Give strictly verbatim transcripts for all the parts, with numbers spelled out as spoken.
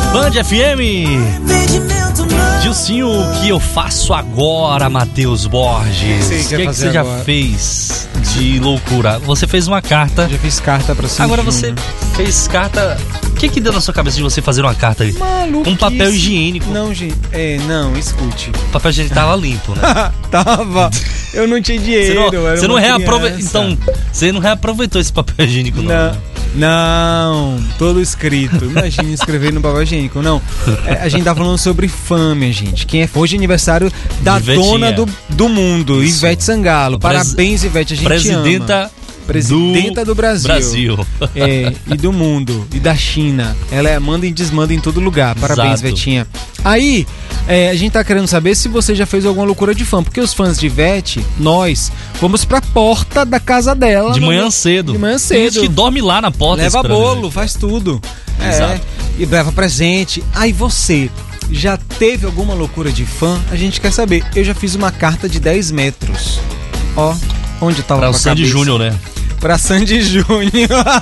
Band F M. Dilcinho, o que eu faço agora, Matheus Borges? O que, é que você agora? Já fez de loucura? Você fez uma carta. Já fiz carta pra Sandy Agora Júnior. você fez carta. O que que deu na sua cabeça de você fazer uma carta aí? Maluquice. Um papel higiênico. Não, gente. É, não, escute. O papel higiênico tava limpo, né? Tava. Eu não tinha dinheiro. Você não, era você não reaproveitou. Então, você não reaproveitou esse papel higiênico, não. Não. Não, todo escrito. Imagina escrever no papel higiênico. Não, é, a gente tá falando sobre fã, minha gente. Quem é hoje é aniversário da Ivetinha. dona do, do mundo, Isso. Ivete Sangalo. Pres... Parabéns, Ivete, a gente Presidenta ama. Presidenta do, do Brasil. Brasil. É, e do mundo. E da China. Ela é manda e desmanda em todo lugar. Parabéns, Exato. Vetinha. Aí, é, a gente tá querendo saber se você já fez alguma loucura de fã. Porque os fãs de Ivete, nós, vamos pra porta da casa dela. De no... manhã cedo. De manhã cedo. Tem gente que dorme lá na porta. Leva esperando. bolo, faz tudo. Exato. É, e leva presente. Aí você já teve alguma loucura de fã? A gente quer saber. Eu já fiz uma carta de dez metros. Ó, onde tava Pra o Sandy Júnior, né? Pra Sandy Júnior.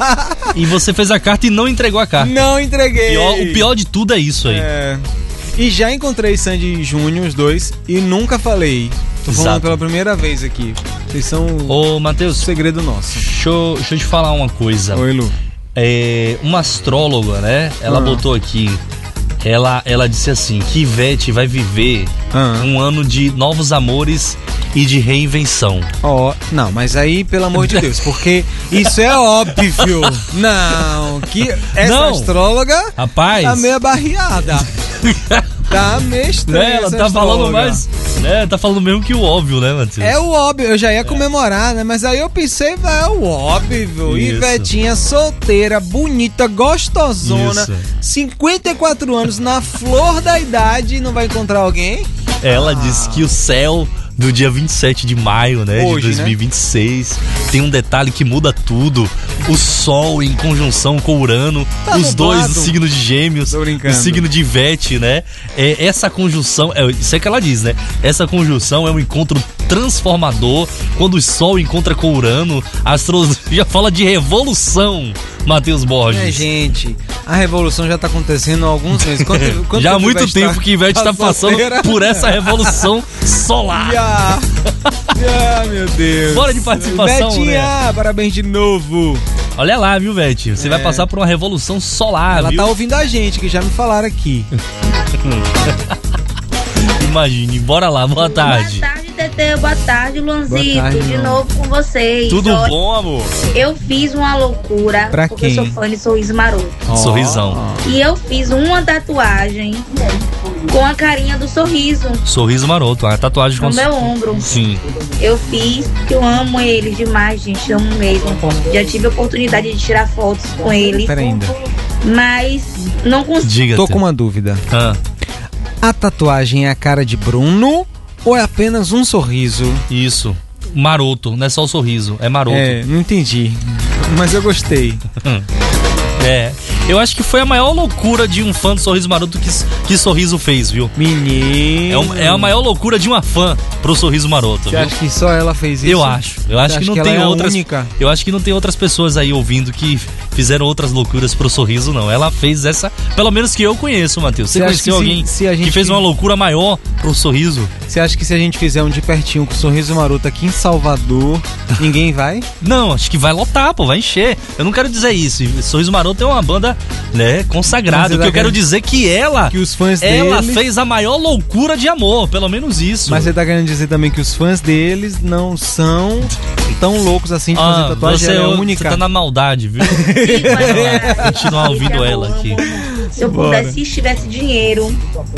E você fez a carta e não entregou a carta. Não entreguei. Pior, o pior de tudo é isso aí. É. E já encontrei Sandy Júnior, os dois, e nunca falei. Tô falando Exato. pela primeira vez aqui. Vocês são Ô, o Matheus, segredo nosso. deixa eu, deixa eu te falar uma coisa. Oi, Lu. É, uma astróloga, né? Ela Ah. botou aqui. Ela, ela disse assim: que Ivete vai viver Ah. um ano de novos amores e de reinvenção. Ó, não, mas aí, pelo amor de Deus, porque isso é óbvio. Não, que essa Não. astróloga Rapaz, tá meio barriada. Tá meio estranha. né, ela essa tá falando astróloga. mais. Né, tá falando mesmo que o óbvio, né, Matheus? É o óbvio, eu já ia comemorar, né? Mas aí eu pensei, é o óbvio. Isso. Ivetinha solteira, bonita, gostosona, Isso. cinquenta e quatro anos, na flor da idade, não vai encontrar alguém? Ela Ah. disse que o céu do dia vinte e sete de maio, né, Hoje, de dois mil e vinte e seis, tem um detalhe que muda tudo. O Sol em conjunção com Urano, Tá os dois nublado. do signo de Gêmeos, Tô brincando. o signo de Ivete, né? É, essa conjunção, é, isso é que ela diz, né? Essa conjunção é um encontro transformador. Quando o Sol encontra com Urano, a astrologia fala de revolução, Matheus Borges. É, gente, a revolução já tá acontecendo há alguns meses. Quanto, quanto Já há tempo muito Ivete tempo tá- que Ivete tá passando solteira? por essa revolução solar. Ah, ah, meu Deus. Bora de participação, Betinha, parabéns de novo. Olha lá, viu, Vete? Você É. vai passar por uma revolução solar, Ela viu? tá ouvindo a gente, que já me falaram aqui. Imagine, bora lá, boa tarde. Boa tarde, Tetê. Boa tarde, Luanzito. Boa tarde, de Luan. novo com vocês. Tudo Olha, bom, amor? Eu fiz uma loucura, Pra porque quem? eu sou fã de Sorriso Maroto. Ó. Sorrisão. E eu fiz uma tatuagem com a carinha do sorriso Sorriso maroto, a tatuagem no com... meu ombro. Sim. Eu fiz porque eu amo eles demais, gente. Amo mesmo. Já tive a oportunidade de tirar fotos com eles, Pera ainda. mas não consegui. Diga. Tô com uma dúvida. Ah, A tatuagem é a cara de Bruno ou é apenas um sorriso? isso. Maroto, não é só o sorriso, é maroto. É, não entendi. Mas eu gostei. É. Eu acho que foi a maior loucura de um fã do Sorriso Maroto que, que Sorriso fez, viu? Menino. É, um- é a maior loucura de uma fã pro Sorriso Maroto, Você viu? acha que só ela fez isso? Eu acho. Eu acho Você que acha não que tem ela é a outras. única? Eu acho que não tem outras pessoas aí ouvindo que fizeram outras loucuras pro Sorriso, não. Ela fez essa, pelo menos que eu conheço, Matheus. Você Você acha conheceu que se- alguém se a gente que fez uma loucura maior pro Sorriso? Você acha que se a gente fizer um de pertinho com o Sorriso Maroto aqui em Salvador, ninguém vai? Não, acho que vai lotar, pô, vai encher. Eu não quero dizer isso. Sorriso Maroto é uma banda, né, consagrada. Mas O que você eu tá quero querendo- dizer é que ela, Que os fãs ela deles... fez a maior loucura de amor, pelo menos isso. Mas você tá querendo dizer também que os fãs deles não são tão loucos assim de fazer Ah, tatuagem? você, Ela é a você única. tá na maldade, viu? Continuar ouvindo ela aqui. Se eu Bora. pudesse, se tivesse dinheiro,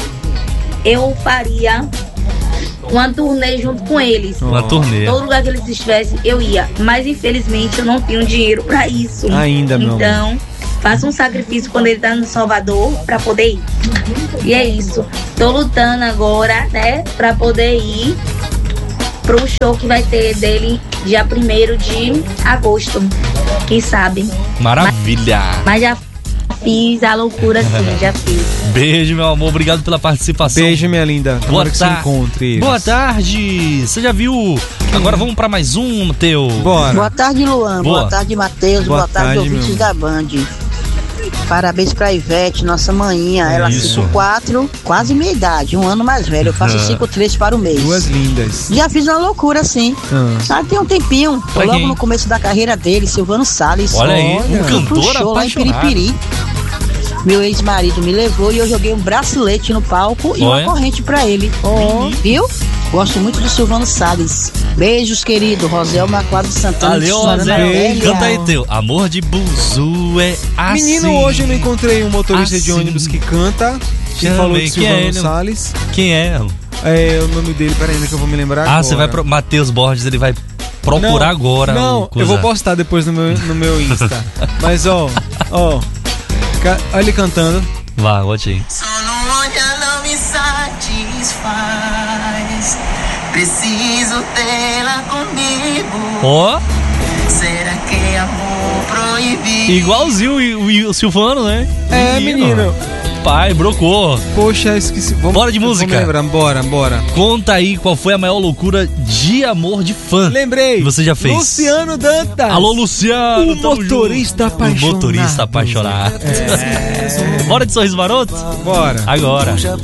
eu faria uma turnê junto com eles. Uma turnê. Todo lugar que eles estivessem, eu ia. Mas infelizmente eu não tenho dinheiro pra isso. Ainda, meu amor. Então, faça um sacrifício quando ele tá no Salvador pra poder ir. E é isso. Tô lutando agora, né, pra poder ir pro show que vai ter dele dia primeiro de agosto. Quem sabe? Maravilha. Mas já fiz a loucura sim, já fiz. Beijo, meu amor. Obrigado pela participação. Beijo, minha linda. Boa Tomara que você tarde. encontre eles. Boa tarde. Você já viu? Agora vamos pra mais um, Matheus. Bora. Boa tarde, Luan. Boa. Boa, tarde, Matheus. Boa Boa, tarde, tarde, ouvintes meu da Band. Parabéns pra Ivete, nossa manhinha. Ela Isso. cinco quatro, quase minha idade, um ano mais velho. Eu faço cinco três para o mês. Duas lindas. Já fiz uma loucura, sim. Ah. Sabe, tem um tempinho. Pra Logo quem? no começo da carreira dele, Silvano Salles. Olha aí, Olha. um Fui pro cantor show lá em apaixonado. Piripiri. Meu ex-marido me levou e eu joguei um bracelete no palco e Olha. uma corrente pra ele. Viu? Gosto muito do Silvano Salles. Beijos, querido. Roselma Quadro Santana. de Valeu, Sumarana Zé. Velha. Canta aí teu. Amor de buzu é assim. Menino, hoje eu não encontrei um motorista de Assim. ônibus que canta. Que Chamei. falou de Quem Silvano é ele? Salles. Quem é? É o nome dele, peraí, ainda que eu vou me lembrar Ah, agora. você vai pro... Matheus Borges, ele vai procurar Não, agora. Não, o coisa. eu vou postar depois no meu, no meu Insta. Mas ó, ó. ca- Olha ele cantando. Vá, bote aí. Só não olha não me satisfaz. Preciso tê-la comigo. Ó, Será que é amor proibido? igualzinho o, o, o Silvano, né? É, menino. Pai, brocou. Poxa, esqueci. Vamos, Bora de vamos música. lembrar, bora, bora. Conta aí qual foi a maior loucura de amor de fã. Lembrei. Que você já fez. Luciano Dantas. Alô, Luciano. O tamo motorista junto. apaixonado. O motorista apaixonado. Bora de Sorriso Maroto? Bora. Agora.